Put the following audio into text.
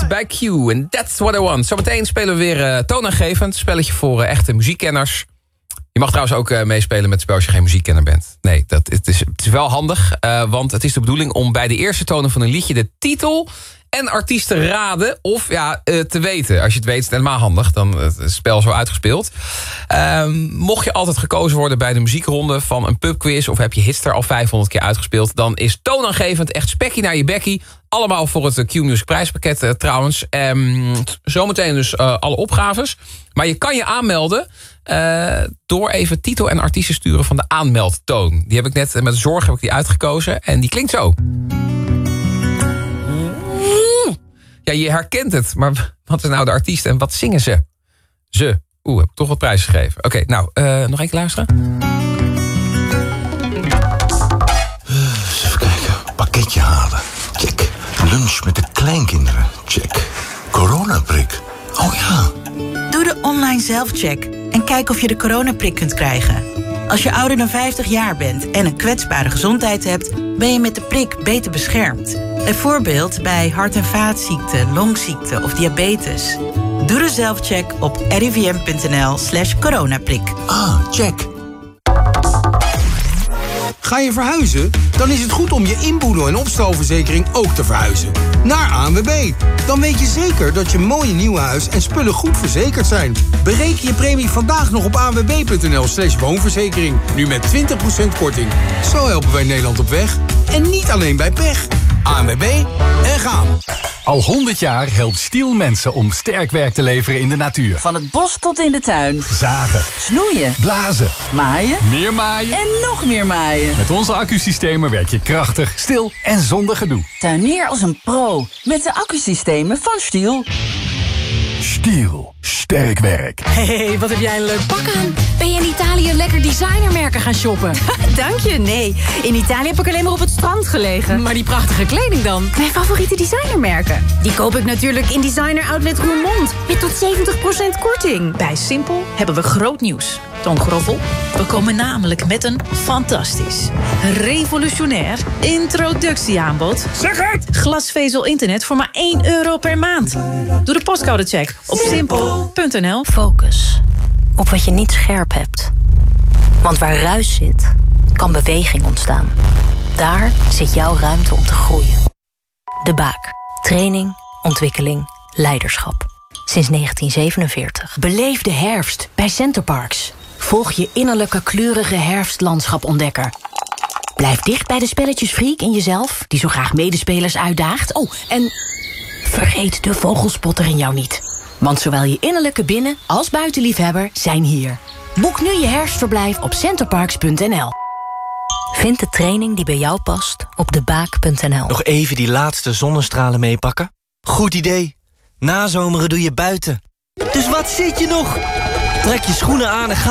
Beat bij Q. En that's what I want. Zometeen spelen we weer toonaangevend. Spelletje voor echte muziekkenners. Je mag trouwens ook meespelen met het spel als je geen muziekkenner bent. Nee, het is wel handig. Want het is de bedoeling om bij de eerste tonen van een liedje de titel en artiest te raden of te weten. Als je het weet is het helemaal handig. Dan is het spel zo uitgespeeld. Mocht je altijd gekozen worden bij de muziekronde van een pubquiz, of heb je hits er al 500 keer uitgespeeld, dan is toonaangevend echt spekkie naar je bekkie. Allemaal voor het Q-Music prijspakket trouwens. Zometeen dus alle opgaves. Maar je kan je aanmelden door even titel en artiest te sturen van de aanmeldtoon. Die heb ik net met zorg uitgekozen. En die klinkt zo. Ja, je herkent het. Maar wat is nou de artiest en wat zingen ze? Heb ik toch wat prijs gegeven. Oké, nou, nog één keer luisteren. Even kijken. Pakketje halen. Check. Lunch met de kleinkinderen. Check. Coronaprik. Oh ja. Doe de online zelfcheck en kijk of je de coronaprik kunt krijgen. Als je ouder dan 50 jaar bent en een kwetsbare gezondheid hebt, ben je met de prik beter beschermd. Bijvoorbeeld bij hart- en vaatziekten, longziekte of diabetes. Doe de zelfcheck op rivm.nl/coronaprik. Ah, check. Ga je verhuizen? Dan is het goed om je inboedel- en opstalverzekering ook te verhuizen. Naar ANWB. Dan weet je zeker dat je mooie nieuwe huis en spullen goed verzekerd zijn. Bereken je premie vandaag nog op anwb.nl/woonverzekering. Nu met 20% korting. Zo helpen wij Nederland op weg. En niet alleen bij pech. ANWB en gaan. Al 100 jaar helpt Stiel mensen om sterk werk te leveren in de natuur. Van het bos tot in de tuin. Zagen, Snoeien, blazen, maaien meer maaien. en nog meer maaien. Met onze accusystemen werk je krachtig, stil en zonder gedoe. Tuinier als een pro met de accusystemen van Stiel. Stiel, sterk werk. Hey, wat heb jij een leuk pak aan. Ben je in Italië lekker designermerken gaan shoppen? Dank je, nee. In Italië heb ik alleen maar op het strand gelegen. Maar die prachtige kleding dan? Mijn favoriete designermerken? Die koop ik natuurlijk in Designer Outlet Roermond. Met tot 70% korting. Bij Simpel hebben we groot nieuws. Toon Groffel, we komen namelijk met een fantastisch, revolutionair introductieaanbod. Zeg het! Glasvezel internet voor maar €1 per maand. Doe de postcodecheck op simpel.nl. Focus op wat je niet scherp hebt. Want waar ruis zit, kan beweging ontstaan. Daar zit jouw ruimte om te groeien. De Baak. Training, ontwikkeling, leiderschap. Sinds 1947. Beleef de herfst bij Centerparks. Volg je innerlijke kleurige herfstlandschapontdekker. Blijf dicht bij de spelletjesfreak in jezelf, die zo graag medespelers uitdaagt. Oh, en vergeet de vogelspotter in jou niet. Want zowel je innerlijke binnen- als buitenliefhebber zijn hier. Boek nu je herfstverblijf op centerparks.nl. Vind de training die bij jou past op debaak.nl. Nog even die laatste zonnestralen meepakken? Goed idee. Nazomeren doe je buiten. Dus wat zit je nog? Trek je schoenen aan en ga